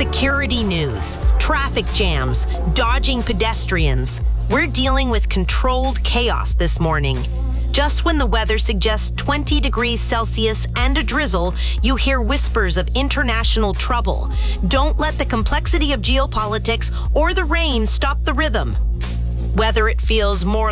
security news, traffic jams, dodging pedestrians. We're dealing with controlled chaos this morning. Just when the weather suggests 20 degrees Celsius and a drizzle, you hear whispers of international trouble. Don't let the complexity of geopolitics or the rain stop the rhythm. Whether it feels more